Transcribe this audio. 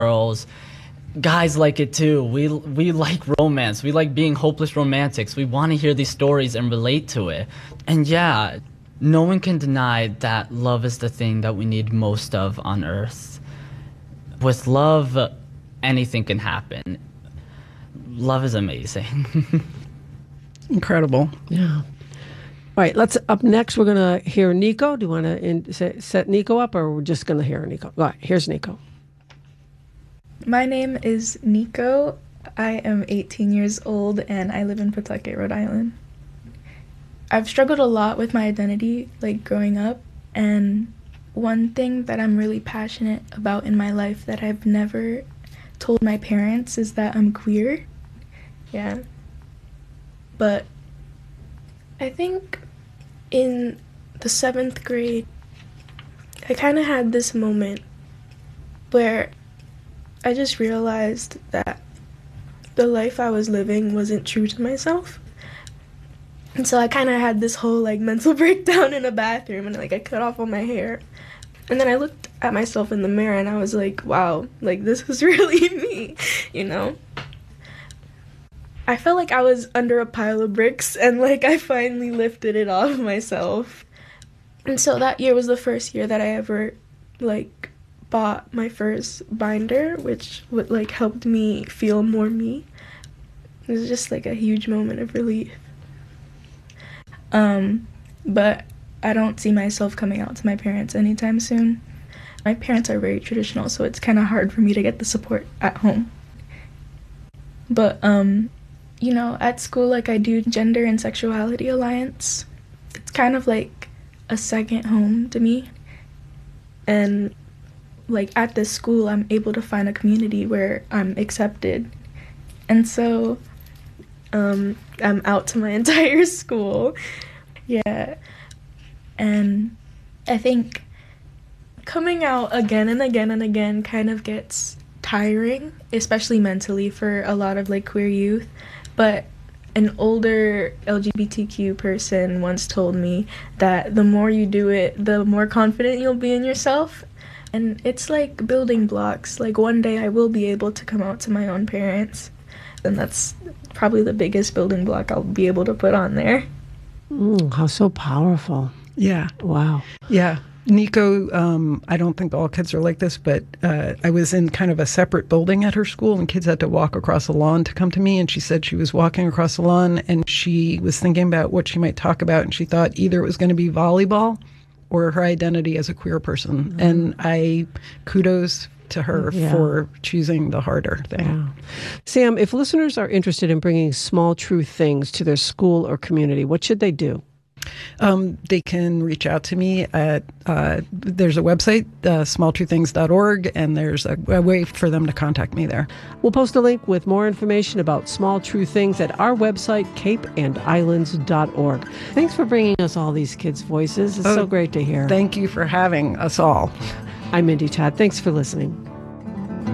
girls. Guys like it too. We like romance. We like being hopeless romantics. We want to hear these stories and relate to it. And yeah, no one can deny that love is the thing that we need most of on Earth. With love, anything can happen. Love is amazing. Incredible. Yeah. All right, up next, we're going to hear Nico. Do you want to set Nico up, or we're just going to hear Nico? All right, here's Nico. My name is Nico. I am 18 years old, and I live in Pawtucket, Rhode Island. I've struggled a lot with my identity, growing up, and one thing that I'm really passionate about in my life that I've never told my parents is that I'm queer. Yeah. But I think in the 7th grade, I kind of had this moment where I just realized that the life I was living wasn't true to myself. And so I kind of had this whole mental breakdown in a bathroom, and I cut off all my hair. And then I looked at myself in the mirror and I was like, wow, this is really me, I felt like I was under a pile of bricks, and I finally lifted it off myself. And so that year was the first year that I ever bought my first binder, which helped me feel more me. It was just a huge moment of relief. But I don't see myself coming out to my parents anytime soon. My parents are very traditional, so it's kind of hard for me to get the support at home. But, at school, I do Gender and Sexuality Alliance. It's kind of a second home to me. And, at this school, I'm able to find a community where I'm accepted. And so, I'm out to my entire school. Yeah. And I think coming out again and again and again kind of gets tiring, especially mentally for a lot of queer youth. But an older LGBTQ person once told me that the more you do it, the more confident you'll be in yourself. And it's building blocks. One day I will be able to come out to my own parents. And that's probably the biggest building block I'll be able to put on there. How so powerful. Yeah. Wow. Yeah. Nico, I don't think all kids are like this, but I was in kind of a separate building at her school, and kids had to walk across the lawn to come to me. And she said she was walking across the lawn, and she was thinking about what she might talk about. And she thought either it was going to be volleyball or her identity as a queer person. Mm-hmm. And I kudos to her for choosing the harder thing. Yeah. Sam, if listeners are interested in bringing small true things to their school or community, what should they do? They can reach out to me at, there's a website, smalltruethings.org, and there's a way for them to contact me there. We'll post a link with more information about Small True Things at our website, capeandislands.org. Thanks for bringing us all these kids' voices. It's so great to hear. Thank you for having us all. I'm Mindy Todd. Thanks for listening.